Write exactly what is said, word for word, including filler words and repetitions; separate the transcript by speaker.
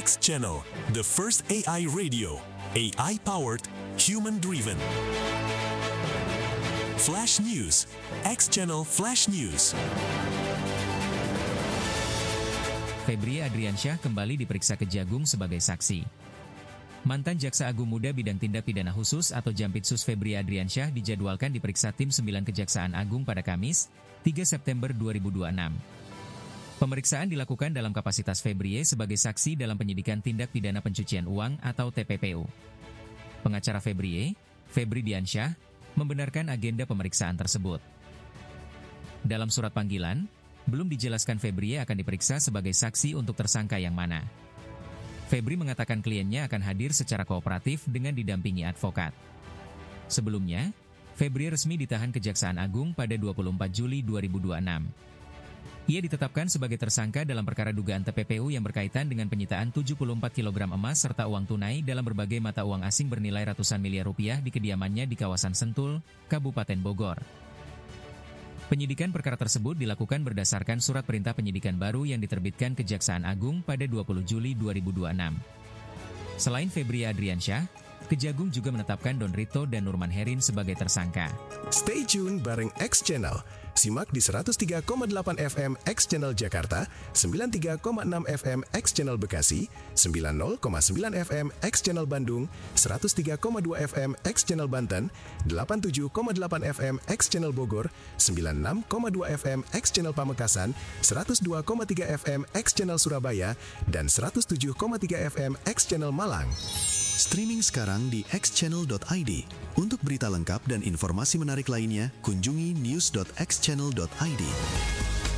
Speaker 1: X Channel, the first A I radio, A I-powered, human-driven. Flash News, X Channel Flash News.
Speaker 2: Febri Adriansyah kembali diperiksa Kejagung sebagai saksi. Mantan Jaksa Agung Muda Bidang Tindak Pidana Khusus atau Jampitsus Febri Adriansyah dijadwalkan diperiksa Tim sembilan Kejaksaan Agung pada Kamis, tiga September dua ribu dua puluh enam. Pemeriksaan dilakukan dalam kapasitas Febri sebagai saksi dalam penyidikan tindak pidana pencucian uang atau T P P U. Pengacara Febri, Febri Diansyah, membenarkan agenda pemeriksaan tersebut. Dalam surat panggilan, belum dijelaskan Febri akan diperiksa sebagai saksi untuk tersangka yang mana. Febri mengatakan kliennya akan hadir secara kooperatif dengan didampingi advokat. Sebelumnya, Febri resmi ditahan Kejaksaan Agung pada dua puluh empat Juli dua ribu dua puluh enam. Ia ditetapkan sebagai tersangka dalam perkara dugaan T P P U yang berkaitan dengan penyitaan tujuh puluh empat kilogram emas serta uang tunai dalam berbagai mata uang asing bernilai ratusan miliar rupiah di kediamannya di kawasan Sentul, Kabupaten Bogor. Penyidikan perkara tersebut dilakukan berdasarkan surat perintah penyidikan baru yang diterbitkan Kejaksaan Agung pada dua puluh Juli dua ribu dua puluh enam. Selain Febri Adriansyah, Kejagung juga menetapkan Don Rito dan Nurman Herin sebagai tersangka.
Speaker 1: Stay tune bareng X Channel. Simak di seratus tiga koma delapan F M X Channel Jakarta, sembilan puluh tiga koma enam F M X Channel Bekasi, sembilan puluh koma sembilan F M X Channel Bandung, seratus tiga koma dua F M X Channel Banten, delapan puluh tujuh koma delapan F M X Channel Bogor, sembilan puluh enam koma dua F M X Channel Pamekasan, seratus dua koma tiga F M X Channel Surabaya, dan seratus tujuh koma tiga F M X Channel Malang.
Speaker 3: Streaming sekarang di x channel dot i d. Untuk berita lengkap dan informasi menarik lainnya, kunjungi news dot x channel dot i d.